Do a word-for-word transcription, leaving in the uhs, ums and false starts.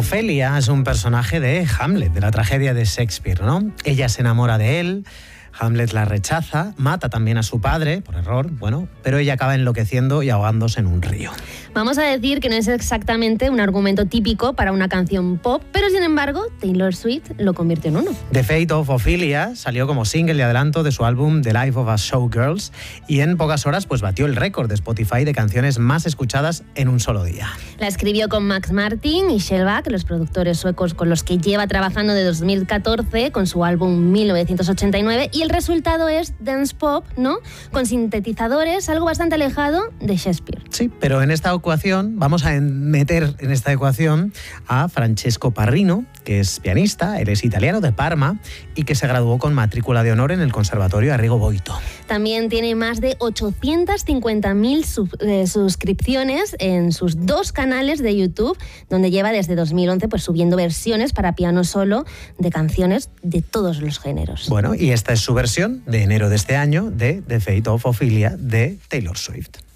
Ofelia es un personaje de Hamlet, de la tragedia de Shakespeare, ¿no? Ella se enamora de él, Hamlet la rechaza, mata también a su padre, por error, bueno, pero ella acaba enloqueciendo y ahogándose en un río. Vamos a decir que no es exactamente un argumento típico para una canción pop, pero sin embargo, Taylor Swift lo convirtió en uno. The Fate of Ophelia salió como single de adelanto de su álbum The Life of a Showgirls y en pocas horas pues batió el récord de Spotify de canciones más escuchadas en un solo día. La escribió con Max Martin y Shellback, los productores suecos con los que lleva trabajando de dos mil catorce con su álbum mil novecientos ochenta y nueve, y el resultado es dance pop, ¿no? Con sintetizadores, algo bastante alejado de Shakespeare. Sí, pero en esta ecuación vamos a meter en esta ecuación a Francesco Parrino, que es pianista, él es italiano de Parma y que se graduó con matrícula de honor en el Conservatorio Arrigo Boito. También tiene más de ochocientas cincuenta mil sub, eh, suscripciones en sus dos canales de YouTube, donde lleva desde dos mil once pues, subiendo versiones para piano solo de canciones de todos los géneros. Bueno, y esta es su versión de enero de este año de The Fate of Ophelia de Taylor Swift.